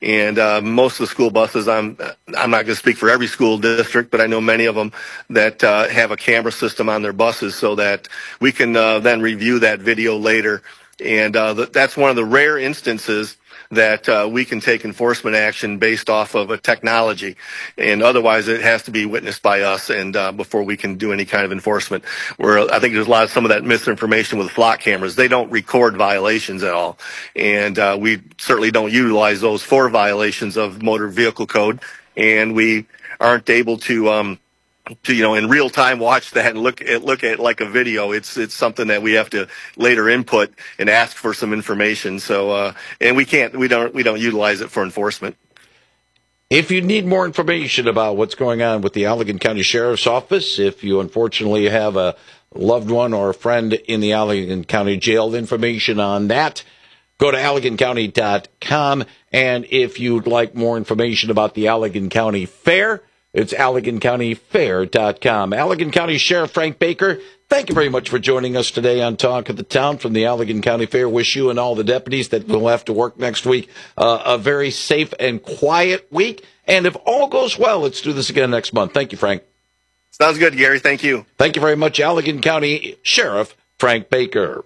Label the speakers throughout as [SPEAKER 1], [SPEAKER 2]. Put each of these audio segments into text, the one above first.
[SPEAKER 1] And most of the school buses, I'm not going to speak for every school district, but I know many of them that have a camera system on their buses so that we can then review that video later. And that's one of the rare instances that we can take enforcement action based off of a technology, and otherwise it has to be witnessed by us and before we can do any kind of enforcement. Where I think there's a lot of some of that misinformation with flock cameras. They don't record violations at all, and we certainly don't utilize those for violations of motor vehicle code, and we aren't able to in real time watch that and look at like a video. It's something that we have to later input and ask for some information. So and we don't utilize it for enforcement.
[SPEAKER 2] If you need more information about what's going on with the Allegan County Sheriff's Office, if you unfortunately have a loved one or a friend in the Allegan County Jail, information on that, go to AlleganCounty.com. And if you'd like more information about the Allegan County Fair, it's AlleganCountyFair.com. Allegan County Sheriff Frank Baker, thank you very much for joining us today on Talk of the Town from the Allegan County Fair. Wish you and all the deputies that will have to work next week a very safe and quiet week. And if all goes well, let's do this again next month. Thank you, Frank.
[SPEAKER 1] Sounds good, Gary. Thank you.
[SPEAKER 2] Thank you very much, Allegan County Sheriff Frank Baker.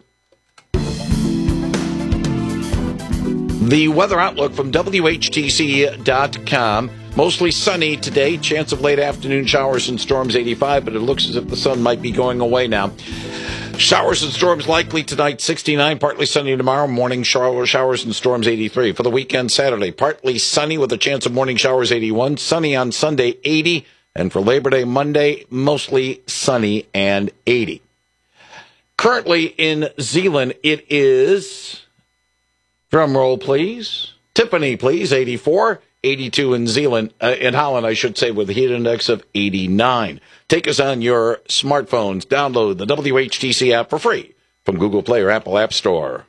[SPEAKER 2] The weather outlook from WHTC.com. Mostly sunny today. Chance of late afternoon showers and storms 85, but it looks as if the sun might be going away now. Showers and storms likely tonight 69, partly sunny tomorrow. Morning showers and storms 83. For the weekend Saturday, partly sunny with a chance of morning showers 81. Sunny on Sunday 80. And for Labor Day Monday, mostly sunny and 80. Currently in Zeeland, it is, drum roll please, Tiffany please, 84. 82 in Zeeland, in Holland, I should say, with a heat index of 89. Take us on your smartphones. Download the WHTC app for free from Google Play or Apple App Store.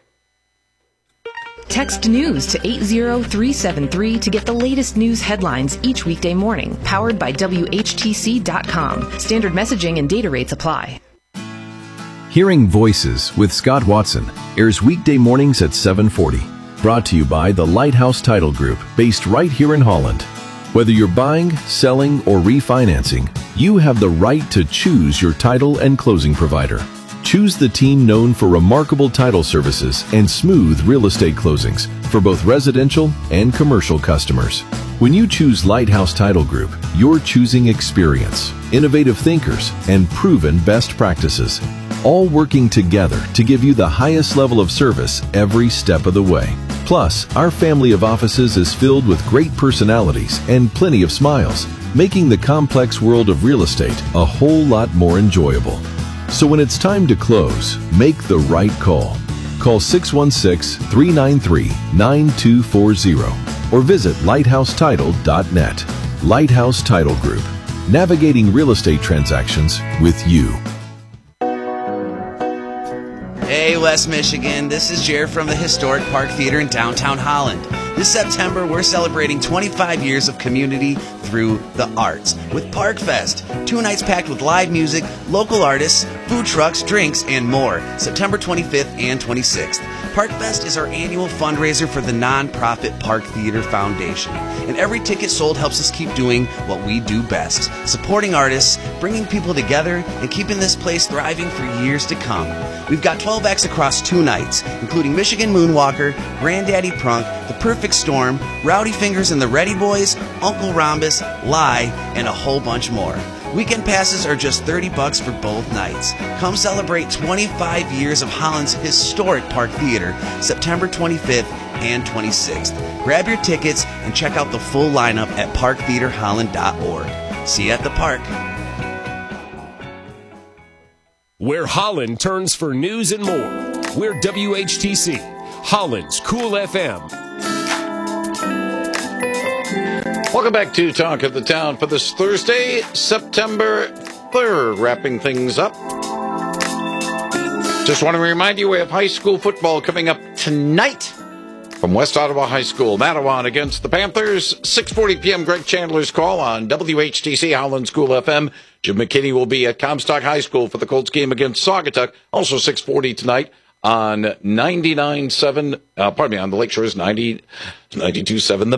[SPEAKER 3] Text news to 80373 to get the latest news headlines each weekday morning. Powered by WHTC.com. Standard messaging and data rates apply.
[SPEAKER 4] Hearing Voices with Scott Watson airs weekday mornings at 7:40. Brought to you by the Lighthouse Title Group, based right here in Holland. Whether you're buying, selling, or refinancing, you have the right to choose your title and closing provider. Choose the team known for remarkable title services and smooth real estate closings for both residential and commercial customers. When you choose Lighthouse Title Group, you're choosing experience, innovative thinkers, and proven best practices, all working together to give you the highest level of service every step of the way. Plus, our family of offices is filled with great personalities and plenty of smiles, making the complex world of real estate a whole lot more enjoyable. So when it's time to close, make the right call. Call 616-393-9240 or visit lighthousetitle.net. Lighthouse Title Group, navigating real estate transactions with you.
[SPEAKER 5] Hey, West Michigan, this is Jared from the Historic Park Theater in downtown Holland. This September, we're celebrating 25 years of community through the arts with Park Fest. 2 nights packed with live music, local artists, food trucks, drinks, and more. September 25th and 26th. Park Fest is our annual fundraiser for the nonprofit Park Theater Foundation. And every ticket sold helps us keep doing what we do best. Supporting artists, bringing people together, and keeping this place thriving for years to come. We've got 12 acts across 2 nights, including Michigan Moonwalker, Granddaddy Prunk, The Perfect Storm, Rowdy Fingers and the Ready Boys, Uncle Rhombus, Lie, and a whole bunch more. Weekend passes are just $30 for both nights. Come celebrate 25 years of Holland's historic Park Theater, September 25th and 26th. Grab your tickets and check out the full lineup at parktheaterholland.org. See you at the park.
[SPEAKER 6] Where Holland turns for news and more. We're WHTC, Holland's Cool FM.
[SPEAKER 2] Welcome back to Talk of the Town for this Thursday, September 3rd, wrapping things up. Just want to remind you we have high school football coming up tonight from West Ottawa High School. Matawan against the Panthers, 6:40 p.m. Greg Chandler's call on WHTC, Holland's Cool FM. Jim McKinney will be at Comstock High School for the Colts game against Saugatuck, also 6:40 tonight on 99.7, on the Lakeshores 92.7.